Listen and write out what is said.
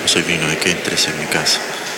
soy digno de que entres en mi casa.